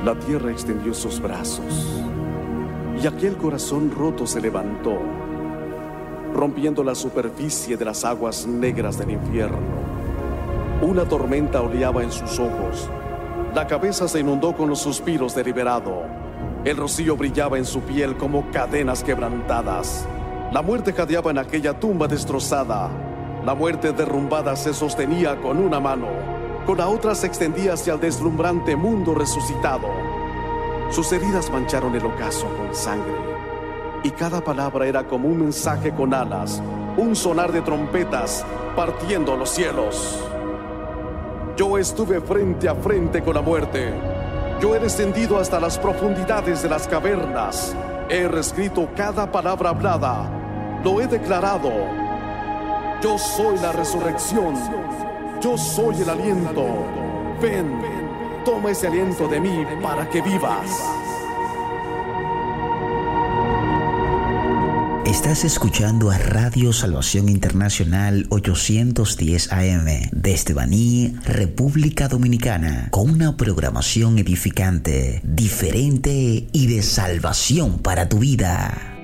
La tierra extendió sus brazos y aquel corazón roto se levantó, rompiendo la superficie de las aguas negras del infierno. Una tormenta oleaba en sus ojos. La cabeza se inundó con los suspiros de liberado. El rocío brillaba en su piel como cadenas quebrantadas. La muerte jadeaba en aquella tumba destrozada. La muerte derrumbada se sostenía con una mano, con la otra se extendía hacia el deslumbrante mundo resucitado. Sus heridas mancharon el ocaso con sangre, y cada palabra era como un mensaje con alas, un sonar de trompetas partiendo los cielos. Yo estuve frente a frente con la muerte. Yo he descendido hasta las profundidades de las cavernas. He reescrito cada palabra hablada. Lo he declarado. Yo soy la resurrección. Yo soy el aliento. Ven, toma ese aliento de mí para que vivas. Estás escuchando a Radio Salvación Internacional 810 AM desde Baní, República Dominicana, con una programación edificante, diferente y de salvación para tu vida.